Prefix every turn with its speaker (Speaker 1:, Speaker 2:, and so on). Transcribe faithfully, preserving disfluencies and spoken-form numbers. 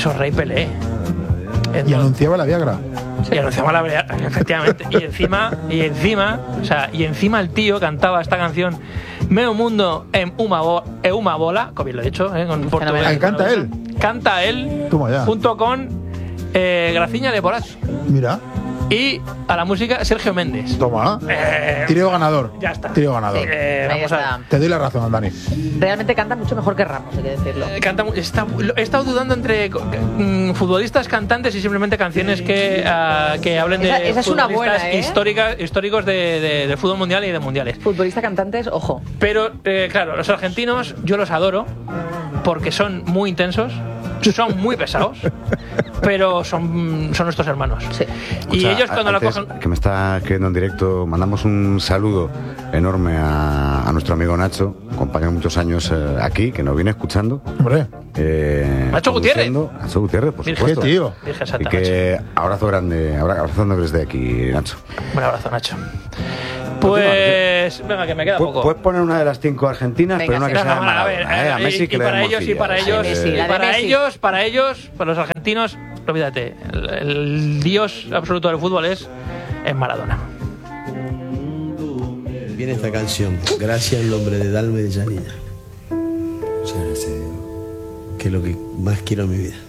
Speaker 1: Mucho Rey Pelé.
Speaker 2: Y anunciaba la Viagra.
Speaker 1: Y anunciaba la Viagra, efectivamente. Y encima, y encima, o sea, y encima el tío cantaba esta canción Meu mundo en uma, bo, en una bola, como bien lo he dicho, ¿eh? Con portugués.
Speaker 2: Ah, canta él.
Speaker 1: Canta él
Speaker 2: Toma ya.
Speaker 1: junto con eh, Graciña Leporás.
Speaker 2: Mira.
Speaker 1: Y a la música Sergio Méndez.
Speaker 2: Toma.
Speaker 1: Eh,
Speaker 2: Trío ganador.
Speaker 1: Ya está.
Speaker 2: Trío ganador.
Speaker 1: Sí, eh,
Speaker 3: Ahí
Speaker 1: vamos
Speaker 3: está.
Speaker 1: a
Speaker 2: Te doy la razón, Dani.
Speaker 3: Realmente canta mucho mejor que Ramos, hay que decirlo.
Speaker 1: Eh, Canta, mu- está, he estado dudando entre mm, futbolistas cantantes y simplemente canciones que, uh, que hablen de
Speaker 3: Esa- esa es una
Speaker 1: futbolistas
Speaker 3: buena, ¿eh?
Speaker 1: histórica- históricos de, de, de fútbol mundial y de mundiales.
Speaker 3: Futbolista, cantantes, ojo.
Speaker 1: Pero, eh, claro, los argentinos yo los adoro porque son muy intensos, son muy pesados, pero son, son nuestros hermanos.
Speaker 3: Sí.
Speaker 1: Y
Speaker 4: Escucha,
Speaker 1: ellos cuando
Speaker 4: antes,
Speaker 1: la cogen...
Speaker 4: que me está escribiendo en directo, mandamos un saludo enorme a, a nuestro amigo Nacho, compañero de muchos años eh, aquí, que nos viene escuchando.
Speaker 2: Hombre.
Speaker 4: Eh,
Speaker 1: Nacho Gutiérrez.
Speaker 4: conduciendo. Nacho Gutiérrez, por
Speaker 1: Virgen.
Speaker 4: supuesto.
Speaker 2: Qué tío.
Speaker 1: Virgen
Speaker 4: Y
Speaker 1: Santa,
Speaker 4: que abrazo grande, abra- abrazo grande desde aquí, Nacho.
Speaker 1: Un abrazo, Nacho. Pues, venga, que me queda
Speaker 4: Pu-
Speaker 1: poco.
Speaker 4: Puedes poner una de las cinco argentinas,
Speaker 3: Venga,
Speaker 4: pero una
Speaker 3: sí.
Speaker 4: que sea de
Speaker 1: Venga, a ver,
Speaker 4: Maradona, ¿eh? A
Speaker 1: y-
Speaker 4: Messi
Speaker 1: y,
Speaker 4: que le
Speaker 1: para
Speaker 4: den
Speaker 1: ellos, y
Speaker 4: morcilla.
Speaker 1: para ellos,
Speaker 3: Sí, Messi,
Speaker 1: y
Speaker 3: la de
Speaker 1: para
Speaker 3: Messi.
Speaker 1: ellos, para ellos, para los argentinos, olvídate, el, el dios absoluto del fútbol es, es Maradona.
Speaker 5: Viene esta canción, gracias en nombre de Dalma y de Janina.
Speaker 4: Muchas gracias.
Speaker 5: Que es lo que más quiero en mi vida.